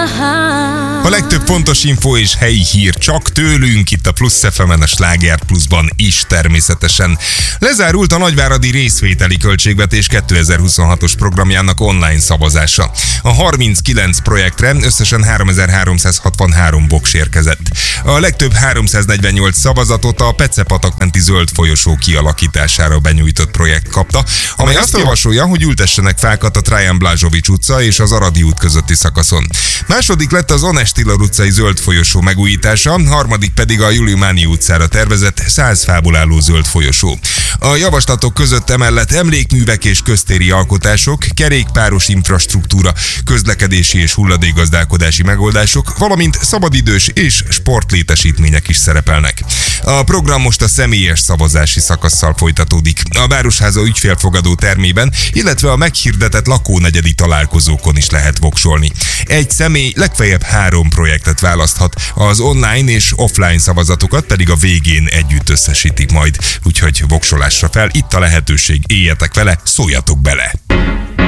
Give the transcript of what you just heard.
A legtöbb fontos info és helyi hír csak tőlünk, itt a Plusz FM-en, a Sláger Pluszban is természetesen. Lezárult a nagyváradi részvételi költségvetés 2026-os programjának online szavazása. A 39 projektre összesen 3363 voks érkezett. A legtöbb 348 szavazatot a Pece-patak menti zöld folyosó kialakítására benyújtott projekt kapta, amely azt javasolja, hogy ültessenek fákat a Trajan Blazsovics utca és az Aradi út közötti szakaszon. Második lett az Onestiller utcai zöld folyosó megújítása, harmadik pedig a Juliumáni utcára tervezett 100 fából álló zöld folyosó. A javaslatok között emellett emlékművek és köztéri alkotások, kerékpáros infrastruktúra, közlekedési és hulladékgazdálkodási megoldások, valamint szabadidős és sportlétesítmények is szerepelnek. A program most a személyes szavazási szakasszal folytatódik. A Városháza ügyfélfogadó termében, illetve a meghirdetett lakónegyedi találkozókon is lehet voksolni. Egy személy legfeljebb 3 projektet választhat, az online és offline szavazatokat pedig a végén együtt összesítik majd. Úgyhogy voksolásra fel, itt a lehetőség, éljetek vele, szóljatok bele!